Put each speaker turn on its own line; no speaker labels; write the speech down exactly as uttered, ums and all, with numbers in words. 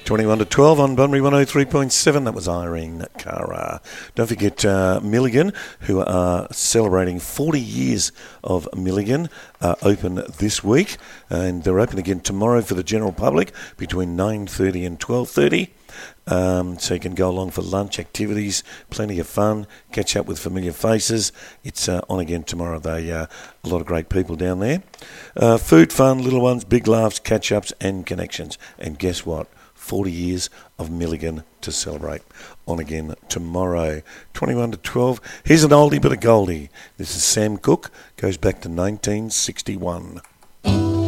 twenty-one to twelve on Bunbury one oh three point seven. That was Irene Cara. Don't forget uh, Milligan, who are celebrating forty years of Milligan, uh, open this week. And they're open again tomorrow for the general public between nine thirty and twelve thirty. Um, so you can go along for lunch, activities, plenty of fun, catch up with familiar faces. It's uh, on again tomorrow. They uh, a lot of great people down there. Uh, food, fun, little ones, big laughs, catch-ups and connections. And guess what? forty years of Milligan to celebrate. On again tomorrow, twenty-one to twelve. Here's an oldie but a goldie. This is Sam Cooke. Goes back to nineteen sixty-one.